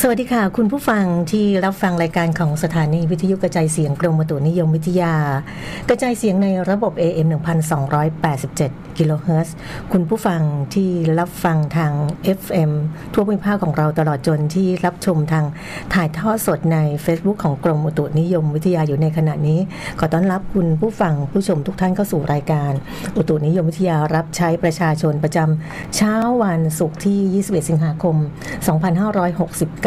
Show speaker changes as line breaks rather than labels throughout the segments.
สวัสดีค่ะคุณผู้ฟังที่รับฟังรายการของสถานีวิทยุกระจายเสียงกรมอุตุนิยมวิทยากระจายเสียงในระบบ AM 1287 กิโลเฮิรตซ์คุณผู้ฟังที่รับฟังทาง FM ทั่วภูมิภาคของเราตลอดจนที่รับชมทางถ่ายทอดสดใน Facebook ของกรมอุตุนิยมวิทยาอยู่ในขณะนี้ขอต้อนรับคุณผู้ฟังผู้ชมทุกท่านเข้าสู่รายการอุตุนิยมวิทยารับใช้ประชาชนประจำเช้าวันศุกร์ที่21สิงหาคม2569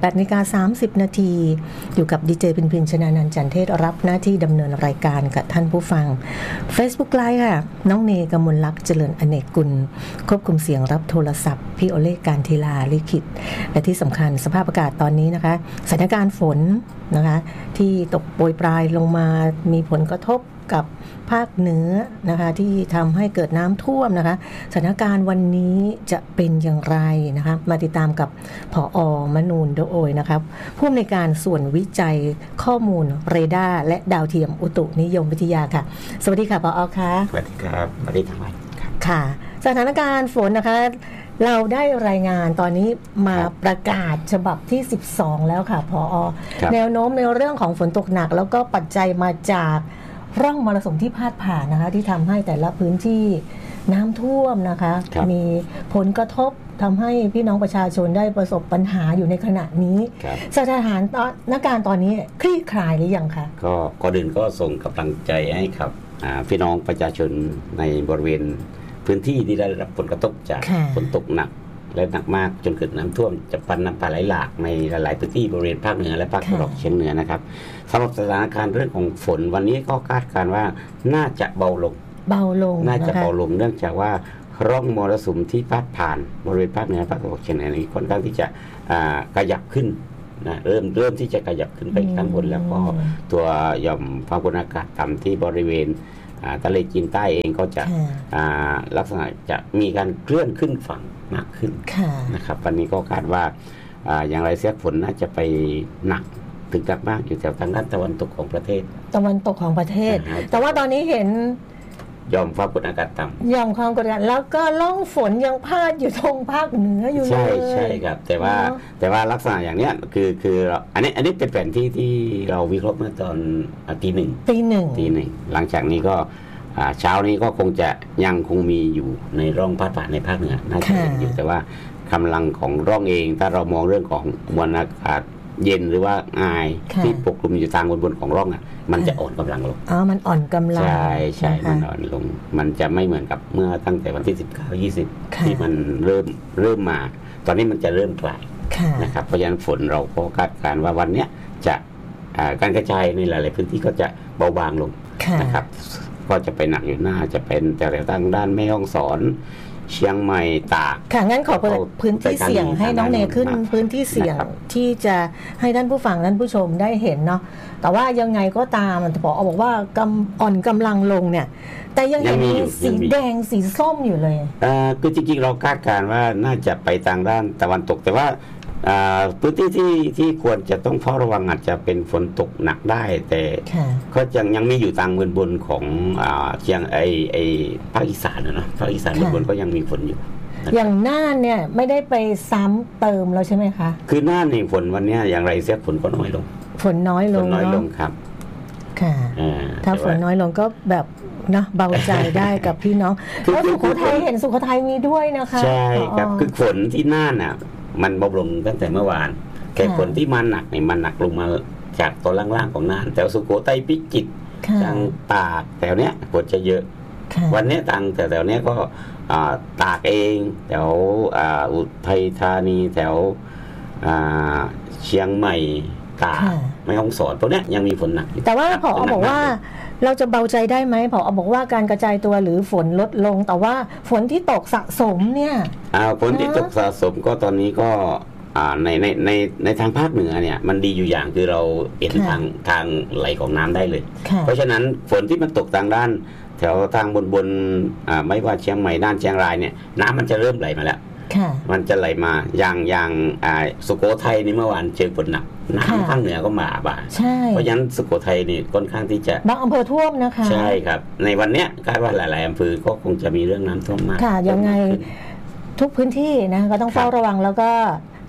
8:30 น.อยู่กับดีเจพินชนานันท์จันเทศรับหน้าที่ดำเนินรายการกับท่านผู้ฟัง Facebook Live ค่ะน้องเนกมลลักษณ์เจริญอเนกกุลควบคุมเสียงรับโทรศัพท์พี่โอเล่การทีลาลิขิตและที่สำคัญสภาพอากาศตอนนี้นะคะสถานการณ์ฝนนะคะที่ตกโปรยปลายลงมามีผลกระทบกับภาคเหนือนะคะที่ทำให้เกิดน้ำท่วมนะคะสถานการณ์วันนี้จะเป็นอย่างไรนะคะมาติดตามกับผอ.มนูนโดโอยนะครับผู้อำนวยการส่วนวิจัยข้อมูลเรดาร์และดาวเทียมอุตุนิยมวิทยาค่ะสวัสดีค่ะผอ.ค่ะ
สวัสดีครับสวัสดีทั้งวัน
ค่ะสถานการณ์ฝนนะคะเราได้รายงานตอนนี้มาประกาศฉบับที่12แล้วค่ะผอ.แนวโน้มในเรื่องของฝนตกหนักแล้วก็ปัจจัยมาจากร่องมรสุมที่พาดผ่านนะคะที่ทำให้แต่ละพื้นที่น้ำท่วมนะคะมีผลกระทบทำให้พี่น้องประชาชนได้ประสบปัญหาอยู่ในขณะนี้สถานการณ์ตอนนี้คลี่คลายหรือยังคะ
ก็ก่อนอื่นก็ส่งกำลังใจให้กับพี่น้องประชาชนในบริเวณพื้นที่ที่ได้รับผลกระทบจากฝนตกหนักและหนักมากจนเกิดน้ำท่วมจะปันน้ำป่าไหลหลากในหลายๆพื้นที่บริเวณภาคเหนือและภาคตะวันออกเฉียงเหนือนะครับสำหรับสถานการณ์เรื่องของฝนวันนี้ก็คาดการณ์ว่าน่าจะเบาลงน่าจะเบาลงเนื่องจากว่าร่องมรสุมที่พาดผ่านบริเวณภาคเหนือภาคตะวันออกเฉียงเหนือนี้ค่อนข้างที่จะขยับขึ้นนะเริ่มที่จะขยับขึ้นไปข้างบนแล้วก็ตัวหย่อมความกดอากาศต่ำที่บริเวณทะเลจีนใต้เองก็จะลักษณะจะมีการเคลื่อนขึ้นฝั่งมากขึ้นนะครับวันนี้ก็คาดว่าอย่างไรเสียฝนน่าจะไปหนักถึงกับมากอยู่แถวทางด้านตะวันตกของประเทศ
แต่ว่าตอนนี้เห็น
ยอมความกดอากาศต่
ำยอมความกดอากาศแล้วก็ล่องฝนยังพาดอยู่ตรงภาคเหนืออยู่เลย
ใช่ครับแต่ว่าลักษณะอย่างเนี้ยคืออันนี้เป็นแผนที่เราวิเคราะห์เมื่อตอนตีหนึ่งหลังจากนี้ก็เช้านี้ก็ยังคงมีอยู่ในร่องพาดผ่านในภาคเหนือน่าจะเห็นอยู่แต่ว่ากำลังของร่องเองถ้าเรามองเรื่องของมวลอากาศเย็นหรือว่าอายที่ปกคลุมอยู่ทางบนของร่องมันจะอ่อนกำลังลง
มันอ่อนกำลัง
ใช่มันอ่อนลงมันจะไม่เหมือนกับเมื่อตั้งแต่วันที่19-20ที่มันเริ่มมาตอนนี้มันจะเริ่มคลายนะครับเพราะฉะนั้นฝนเราก็คาดการณ์ว่าวันนี้จะการกระจายในหลายๆพื้นที่ก็จะเบาบางลงนะครับก็จะไปหนักอยู่หน้าจะเป็นแต่ทางด้านแม่ฮ่องสอนเชียงใหม่ตาก
ค่ะงั้นขอเปิดพื้นที่เสี่ยงให้น้องเนขึ้นพื้นที่เสี่ยงที่จะให้ท่านผู้ฟังท่านผู้ชมได้เห็นเนาะแต่ว่ายังไงก็ตามผอ.บอกว่าอ่อนกำลังลงเนี่ยแต่ยังเห็นมีสีแดงสีส้มอยู่เลย
คือจริงๆเราคาดการณ์ว่าน่าจะไปทางด้านตะวันตกแต่ว่าพื้นที่ที่ควรจะต้องเฝ้าระวังอาจจะเป็นฝนตกหนักได้แต่ก็ยังมีอยู่ทางบนของเชียงไอภาคอีสานนะภาคอีสานบนก็ยังมีฝนอยู่
อย่างน่านเนี่ยไม่ได้ไปซ้ำเติมแล้วใช่ไหมคะ
คือน่านในฝนวันนี้อย่างไรเสียฝนก็น้อยลงครับ
ค่ะถ้าฝนน้อยลงก็แบบนะเบาใจได้กับพี่น้องแล้วสุโขทัยเห็นสุโขทัยมีด้วยนะคะ
ใช่ครับคือฝนที่น่านมันเบาลงตั้งแต่เมื่อวานแค่ฝนที่มันหนักเนี่ยมันหนักลงมาจากตอนล่างๆของน่านแถวสุโขทัยพิจิตรทางตากแถวเนี้ยฝนจะเยอะวันนี้ทางแถวเนี้ยก็ตากเองแถวอุทัยธานีแถวเชียงใหม่ตากแม่ฮ่องสอนพวกเนี้ยยังมีฝนหนัก
แต่ว่าผอ.บอกว่าเราจะเบาใจได้ไหมผอ.บอกว่าการกระจายตัวหรือฝนลดลงแต่ว่าฝนที่ตกสะสมเนี่ย
ฝนที่ตกสะสมก็ตอนนี้ก็ในทางภาคเหนือเนี่ยมันดีอยู่อย่างคือเราเห็นทางไหลของน้ำได้เลยเพราะฉะนั้นฝนที่มันตกทางด้านแถวทางบนไม่ว่าเชียงใหม่น่านเชียงรายเนี่ยน้ำมันจะเริ่มไหลมาแล้วมันจะไหลมาอย่างสุโขทัยนี่เมื่อวานเจอฝนหนักน้ำข้างเหนือก็มาบ่าเพราะฉะนั้นสุโขทัยนี่ค่อนข้างที่จะ
บางอำเภอท่วมนะคะ
ใช่ครับในวันนี้คาดว่าหลายๆอำเภอก็คงจะมีเรื่องน้ำท่วมมาก
ค่ะยังไงทุกพื้นที่นะก็ต้องเฝ้าระวังแล้วก็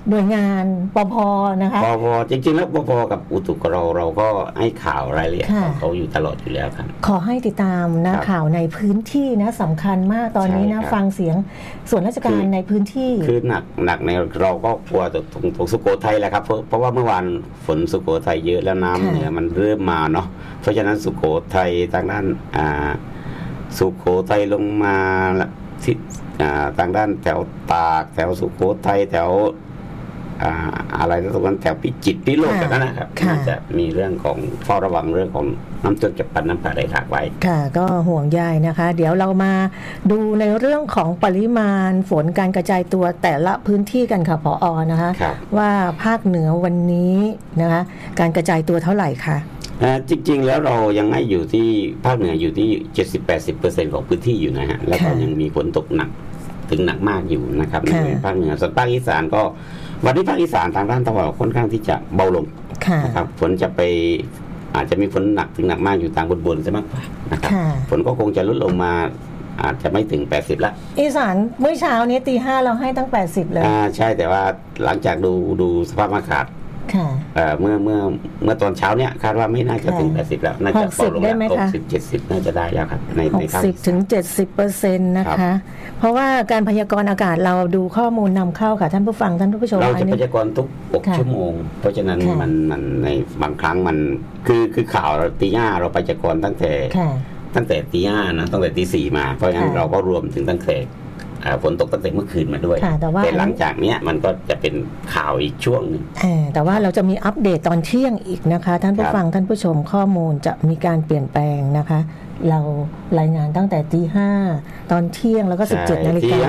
หน่วยงานปภนะคะ
ปภจริงๆแล้วปภกับอุตุเราก็ให้ข่าวรายละเอียดของเขาอยู่ตลอดอยู่แล้วครับ
ขอให้ติดตามนะข่าวในพื้นที่นะสำคัญมากตอนนี้นะฟังเสียงส่วนราชการในพื้นที่
คือหนักในเราก็กลัวตรงสุโขทัยแหละครับเพราะว่าเมื่อวานฝนสุโขทัยเยอะแล้วน้ำเนี่ยมันเริ่มมาเนาะเพราะฉะนั้นสุโขทัยทางด้านสุโขทัยลงมาที่ทางด้านแถวตากแถวสุโขทัยแถวอะไรตรงนั้นแถวพิจิตรพิโรจน์กันนะครับน่าจะมีเรื่องของเฝ้าระวังเรื่องของน้ำท่วมฉับพลันน้ำป่าไหลหลากไว้
ค่ะก็ห่วงใยนะคะเดี๋ยวเรามาดูในเรื่องของปริมาณฝนการกระจายตัวแต่ละพื้นที่กันค่ะผอ.นะคะว่าภาคเหนือวันนี้นะคะการกระจายตัวเท่าไหร่คะ
จริงๆแล้วเรายังให้อยู่ที่ภาคเหนืออยู่ที่ 70-80% ของพื้นที่อยู่นะฮะแล้วก็ยังมีฝนตกหนักถึงหนักมากอยู่นะครับในภาคเหนือส่วนภาคอีสานก็วันนี้ภาคอีสานทางด้านตะวันออกค่อนข้างที่จะเบาลงนะครับฝนจะไปอาจจะมีฝนหนักถึงหนักมากอยู่ทางบนๆซะมากกว่านะครับฝนก็คงจะลดลงมาอาจจะไม่ถึง80ละ
อีสานเมื่อเช้านี้ 5:00 เราให้ตั้ง80เลย
ใช่แต่ว่าหลังจากดูสภาพอากาศเมื่อตอนเช้าเนี่ยคาดว่าไม่น่าจะถึง80แล้วน่าจะเบาลงแล้ว60-70น่าจะได้แล้วครับใน
60-70% นะคะเพราะว่าการพยากรณ์อากาศเราดูข้อมูลนำเข้าค่ะท่านผู้ฟังท่านผู้ชม
เราจะพยากรณ์ทุก6ชั่วโมงเพราะฉะนั้นมันในบางครั้งมันคือข่าวตีห้าเราพยากรณ์ตั้งแต่ตีห้านะตั้งแต่ตีสี่มาเพราะฉะนั้นเราก็รวมถึงตั้งแต่ฝนตกตั้งแต่เมื่อคืนมาด้วยแต่หลังจากนี้มันก็จะเป็นข่าวอีกช่วงนึง
แต่ว่าเราจะมีอัปเดตตอนเที่ยงอีกนะคะท่านผู้ฟังท่านผู้ชมข้อมูลจะมีการเปลี่ยนแปลงนะคะเรารายงานตั้งแต่ตีห้าตอนเที่ยงแล้วก็17 นาฬิกา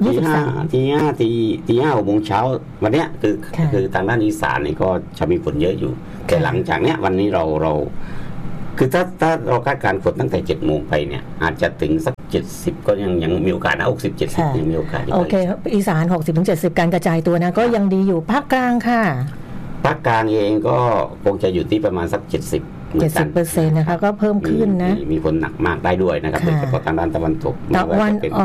ตีห้า6 โมงเช้าวันนี้คือทางด้านอีสานนี่ก็จะมีฝนเยอะอยู่แต่หลังจากนี้วันนี้เราคือถ้าเราคาดการณ์ฝนตั้งแต่7 โมงไปเนี่ยอาจจะถึงสัก70ก็ยังมีโอกาสนะ60-70ยังมีโอกาส
โอเคอีสาน 60-70 การกระจายตัวนะก็ยังดีอยู่ภาคกลางค่ะ
ภาคกลางเองก็คงจะอยู่ที่ประมาณสัก70%
นะคะก็เพิ่มขึ้นนะ
มีฝนหนักมากได้ด้วยนะครับโดยเฉพาะทางด้านตะวันตก
ตะวันออก